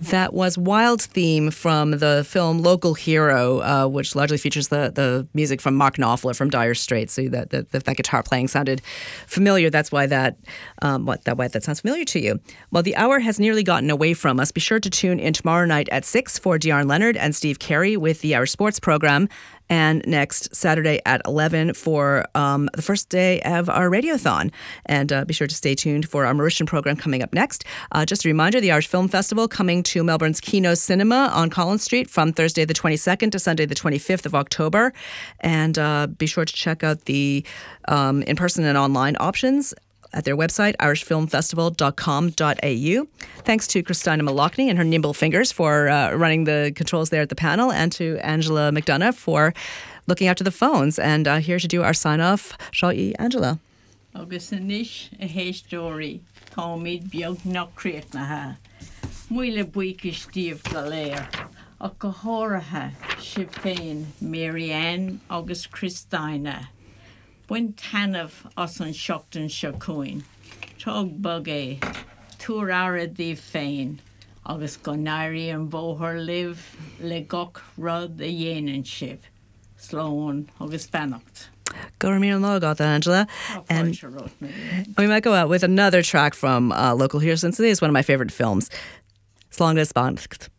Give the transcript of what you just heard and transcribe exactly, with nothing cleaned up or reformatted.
That was Wild Theme from the film Local Hero, uh, which largely features the, the music from Mark Knopfler from Dire Straits. So that, that, that guitar playing sounded familiar. That's why that, um, what, that, why that sounds familiar to you. Well, the hour has nearly gotten away from us. Be sure to tune in tomorrow night at six for De'Arn Leonard and Steve Carey with the Hour Sports program. And next Saturday at eleven for um, the first day of our Radiothon. And uh, be sure to stay tuned for our Mauritian program coming up next. Uh, just a reminder, the Irish Film Festival coming to Melbourne's Kino Cinema on Collins Street from Thursday the twenty-second to Sunday the twenty-fifth of October. And uh, be sure to check out the um, in-person and online options at their website, irish film festival dot com dot a u. Thanks to Christina Malachny and her nimble fingers for uh, running the controls there at the panel, and to Angela McDonough for looking after the phones. And uh, here to do our sign-off, Shaw-E Angela. Agus anish a héistóí táimid beag nach créatnathe. Muile buicis Steve go léir. Ach go háirithe sib féin Marianne agus Christina. Buin tanamh as an seachtain seo cuain. Tug bug é, túr ara dí féin, agus go nairí an bóthar liv le gach rud a dhéanaan sib. Slán agus beannacht. Go Ramiro Moga, Angela. And we might go out with another track from uh, Local Hero, since it is one of my favorite films. Slán as Bannacht.